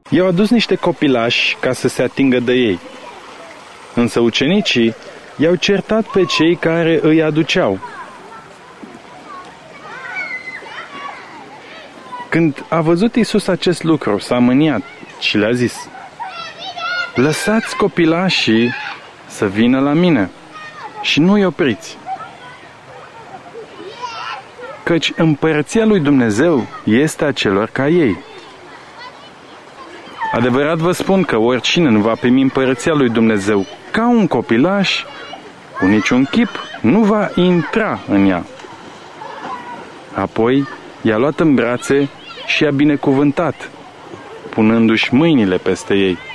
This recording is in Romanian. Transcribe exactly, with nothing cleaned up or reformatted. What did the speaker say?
I-au adus niște copilași ca să se atingă de ei. Însă ucenicii i-au certat pe cei care îi aduceau. Când a văzut Iisus acest lucru, s-a mâniat și le-a zis: lăsați copilașii să vină la mine și nu-i opriți, căci împărăția lui Dumnezeu este a celor ca ei. Adevărat vă spun că oricine nu va primi împărăția lui Dumnezeu ca un copilaș, cu niciun chip nu va intra în ea. Apoi i-a luat în brațe și i-a binecuvântat, punându-și mâinile peste ei.